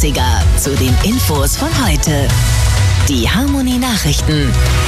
Klassiker zu den Infos von heute. Die Harmony Nachrichten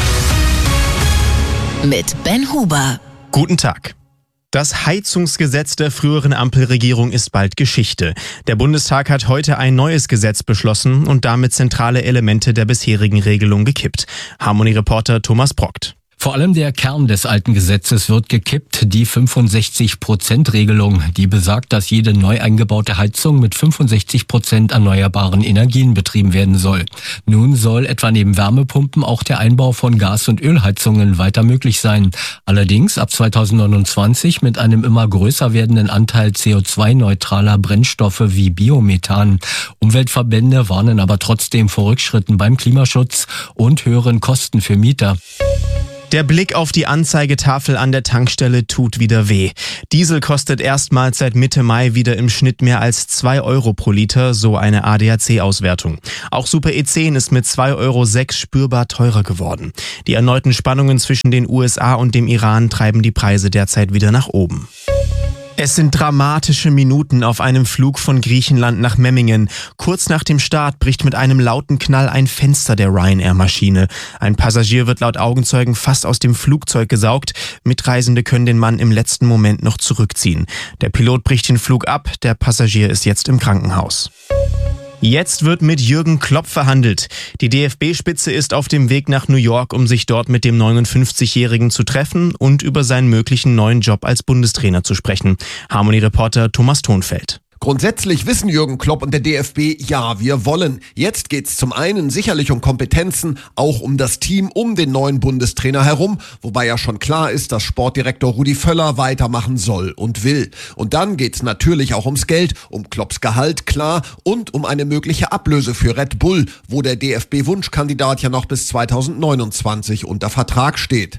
mit Ben Huber. Guten Tag. Das Heizungsgesetz der früheren Ampelregierung ist bald Geschichte. Der Bundestag hat heute ein neues Gesetz beschlossen und damit zentrale Elemente der bisherigen Regelung gekippt. Harmony-Reporter Thomas Brockt. Vor allem der Kern des alten Gesetzes wird gekippt, die 65%-Regelung, die besagt, dass jede neu eingebaute Heizung mit 65% erneuerbaren Energien betrieben werden soll. Nun soll etwa neben Wärmepumpen auch der Einbau von Gas- und Ölheizungen weiter möglich sein. Allerdings ab 2029 mit einem immer größer werdenden Anteil CO2-neutraler Brennstoffe wie Biomethan. Umweltverbände warnen aber trotzdem vor Rückschritten beim Klimaschutz und höheren Kosten für Mieter. Der Blick auf die Anzeigetafel an der Tankstelle tut wieder weh. Diesel kostet erstmals seit Mitte Mai wieder im Schnitt mehr als 2 Euro pro Liter, so eine ADAC-Auswertung. Auch Super E10 ist mit 2,06 Euro spürbar teurer geworden. Die erneuten Spannungen zwischen den USA und dem Iran treiben die Preise derzeit wieder nach oben. Es sind dramatische Minuten auf einem Flug von Griechenland nach Memmingen. Kurz nach dem Start bricht mit einem lauten Knall ein Fenster der Ryanair-Maschine. Ein Passagier wird laut Augenzeugen fast aus dem Flugzeug gesaugt. Mitreisende können den Mann im letzten Moment noch zurückziehen. Der Pilot bricht den Flug ab, der Passagier ist jetzt im Krankenhaus. Jetzt wird mit Jürgen Klopp verhandelt. Die DFB-Spitze ist auf dem Weg nach New York, um sich dort mit dem 59-Jährigen zu treffen und über seinen möglichen neuen Job als Bundestrainer zu sprechen. Harmony-Reporter Thomas Thonfeld. Grundsätzlich wissen Jürgen Klopp und der DFB, ja, wir wollen. Jetzt geht's zum einen sicherlich um Kompetenzen, auch um das Team um den neuen Bundestrainer herum, wobei ja schon klar ist, dass Sportdirektor Rudi Völler weitermachen soll und will. Und dann geht's natürlich auch ums Geld, um Klopps Gehalt, klar, und um eine mögliche Ablöse für Red Bull, wo der DFB-Wunschkandidat ja noch bis 2029 unter Vertrag steht.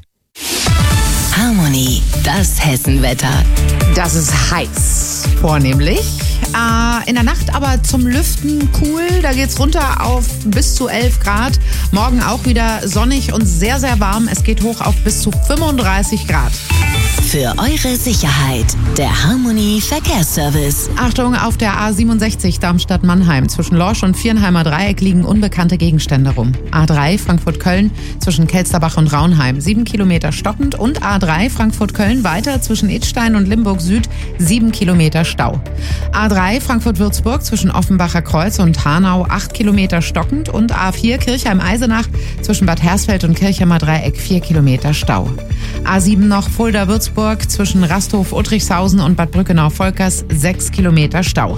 Harmony, das Hessenwetter. Das ist heiß, vornehmlich. In der Nacht aber zum Lüften cool. Da geht's runter auf bis zu 11 Grad. Morgen auch wieder sonnig und sehr, sehr warm. Es geht hoch auf bis zu 35 Grad. Für eure Sicherheit, der Harmony Verkehrsservice. Achtung, auf der A67 Darmstadt-Mannheim. Zwischen Lorsch und Viernheimer Dreieck liegen unbekannte Gegenstände rum. A3 Frankfurt-Köln zwischen Kelsterbach und Raunheim. 7 Kilometer stockend. Und A3 Frankfurt-Köln weiter zwischen Idstein und Limburg Süd. 7 Kilometer Stau. A3 Frankfurt-Würzburg zwischen Offenbacher Kreuz und Hanau. 8 Kilometer stockend. Und A4 Kirchheim-Eisenach zwischen Bad Hersfeld und Kirchheimer Dreieck. 4 Kilometer Stau. A7 noch Fulda-Würzburg zwischen Rasthof-Uttrichshausen und Bad Brückenau-Volkers 6 Kilometer Stau.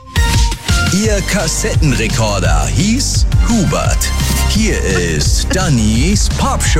Ihr Kassettenrekorder hieß Hubert. Hier ist Dannys Popshow.